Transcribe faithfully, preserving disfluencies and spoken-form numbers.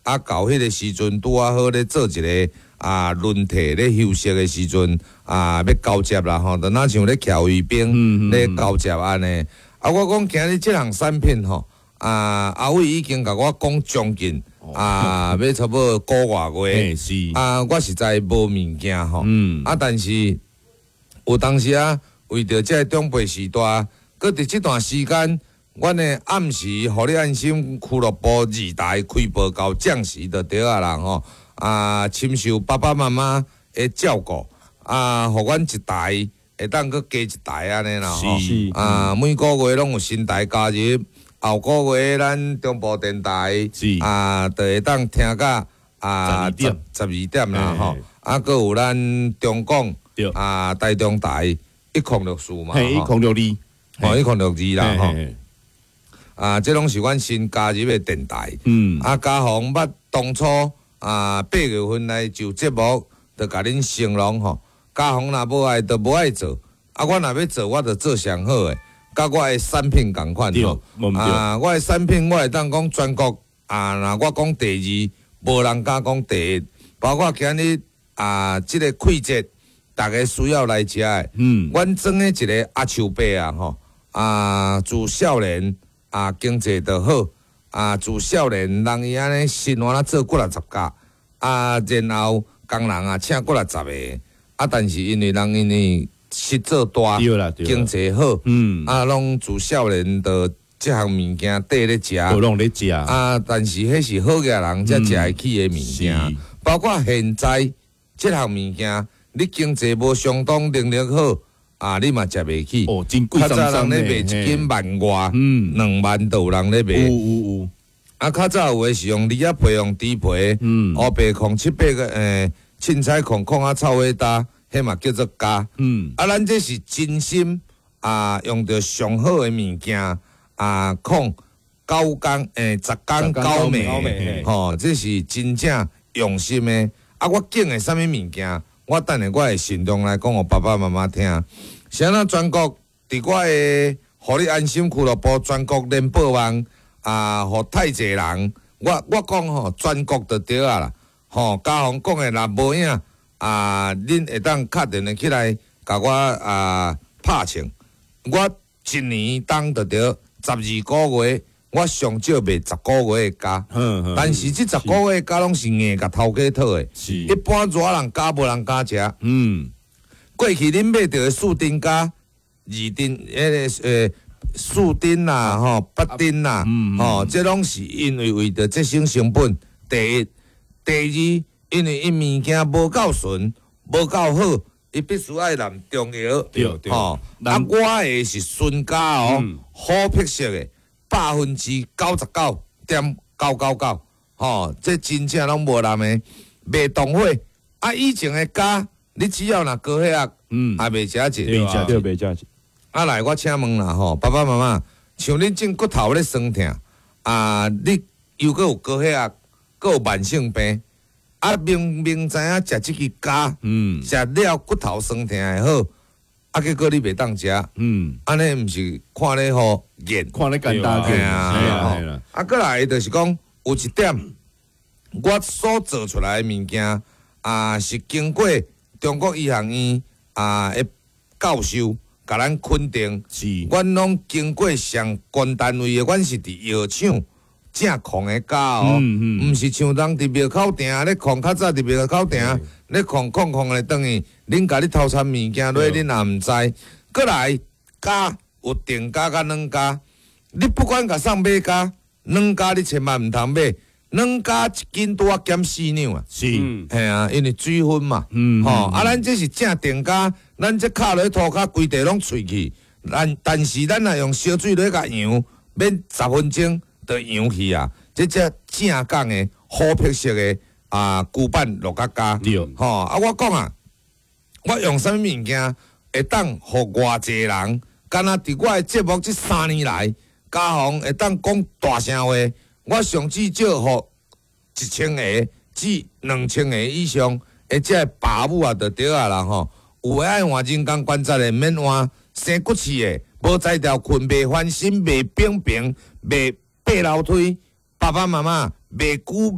啊，到迄个时阵拄啊好咧做一个啊轮替咧休息的时阵啊，要交接啦吼，就若像咧徛卫兵咧交接安尼。啊，我讲今日即项产品吼，啊阿伟已经甲我讲将近啊，要差不多个外月，啊，我实在无物件吼，啊，但是有当时啊，为着即个长辈时代，搁伫即段时间。阮的暗时，互你安心俱乐部二代开播到降时就对啊啦吼，啊，亲受爸爸妈妈的照顾，啊，互阮一代会当搁加一代安尼啦吼，啊，每个月拢有新台加入，后个月咱中部电台啊，就会当听到啊十十二点啦吼，啊，搁有咱中广啊台中台一空六四嘛， 一空六二， 吼一空六二啦吼。啊，这拢是阮新加入的电台。嗯。啊，嘉宏捌当初啊八月份来就节目，就甲恁形容吼。嘉宏若无爱，就无爱做。啊，我若要做，我就做上好诶，甲我诶产品共款吼。啊，我诶产品我会当讲全国啊，若我讲第二，无人敢讲第一。包括今日啊，即、這个季节，大家需要来食诶。嗯。阮装诶一个阿树伯啊，吼啊，自少年。啊，经济就好，啊，自少年人伊安尼生活啦做几若十家，啊，然后工人啊请几若十个，啊，但是因为人因为实做大，经济好，嗯，啊，拢自少年就即项物件缀咧食， 拢咧食， 啊，但是迄是好个人才食会起诶物件，包括现在即项物件，你经济无相当能力好。啊！你嘛食袂起， 哦，真贵， 较早人咧卖一斤万外，嗯，两万都有人咧卖。 有有有。 啊，较早有诶是用李仔皮、用猪皮，嗯，乌白控七八个诶，凊彩控控啊臭尾搭，迄嘛叫做加。嗯。啊，咱这是真心啊，用着上好诶物件啊，控九工诶，十工九暝，吼，这是真正用心诶。啊，我拣诶啥物物件？我等下我会慎重来讲，互爸爸妈妈听。是安那全国伫我的，互你安心俱乐部全国联播网啊，互太济人，我我讲吼，全国就对啊啦。吼，嘉宏讲的若无影啊，恁会当敲电话起来，甲我啊拍称。我一年当就着十二个月，我上少卖十个月的加，但是即十个月的加拢是硬甲头家讨的，一般热人加无人敢食。嗯，过去恁买到的四丁加、二丁、迄个诶四丁啦、吼八丁啦，吼，这拢是因为为着节省成本。第一，第二，因为伊物件无够纯，无够好，伊必须爱淋中药。 对对。 吼，啊，我的是纯加哦，好品色的。百分之九十九点九九九，吼，这真正拢无人的，袂动火。啊，以前的家，你只要若高血压，嗯，也袂食一， 袂食对，袂食一。 啊，来，我请问啦，吼，爸爸妈妈，像恁种骨头咧酸痛，啊，你又搁有高血压，搁有慢性病，啊，明明知影食即支家，嗯，食了骨头酸痛会好。啊，结果你袂当食，嗯，安尼毋是看咧好严， 看咧简单点啊，系啦。啊，过来就是讲有一点，我所做出来的物件啊，是经过中国医学院啊的教授甲咱肯定，是，阮拢经过上关单位的，阮是伫药厂正控的家哦，毋是像人伫庙口埕咧控，较早伫庙口埕咧控控控咧等于。恁家己偷掺物件落，恁也毋知。过来加有定价甲软价，你不管甲送买价，软价你千万毋通买，软价一斤拄啊减四两啊。 是， 系啊，因为水分嘛。嗯。吼、啊，咱这是正定价，咱这卡落涂骹规地拢喙去，但但是咱若用烧水落甲扬，免十分钟就扬去啊。这只正港的好品色的啊，古板落甲加。 对。 吼、啊，我讲啊。我用啥物物件会当互偌济人？敢若伫我的节目即三年来，嘉宏会当讲大声话，我上至少互一千个至两千个以上，而且爸母啊，就对啊啦吼。有诶爱换人工关节的，免换生骨刺的，无才调困袂翻身，袂扁平，袂爬楼梯，爸爸妈妈袂久。